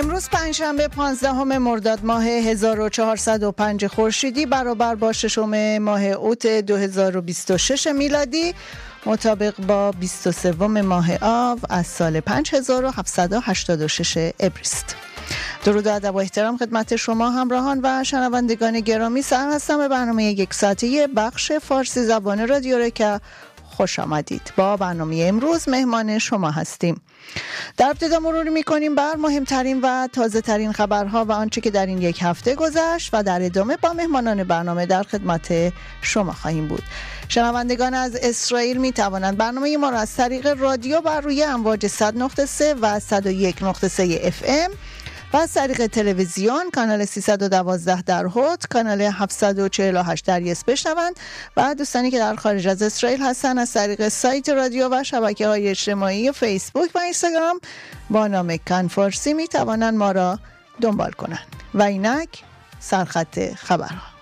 امروز پنجشنبه 15 مرداد ماه 1405 خورشیدی برابر با 6 ماه اوت 2026 میلادی مطابق با 23 ماه آو از سال 5786 ابریست. درود و ادب و احترام خدمت شما همراهان و شنوندگان گرامی. سر هستم به برنامه یک ساعته بخش فارسی زبان رادیو رکا. خوش آمدید. با برنامه امروز مهمان شما هستیم. در ابتدا مرور می‌کنیم بر مهمترین و تازه ترین خبرها و آنچه که در این یک هفته گذشت و در ادامه با مهمانان برنامه در خدمت شما خواهیم بود. شنوندگان از اسرائیل می توانند برنامه ما را از طریق رادیو بر روی امواج 100.3 و 101.3 FM و از طریق تلویزیون کانال 312 در هوت، کانال 748 در یس بشنوند و دوستانی که در خارج از اسرائیل هستند از طریق سایت رادیو و شبکه‌های اجتماعی فیسبوک و اینستاگرام با نام کان فارسی می توانند ما را دنبال کنند. و اینک سرخط خبرها.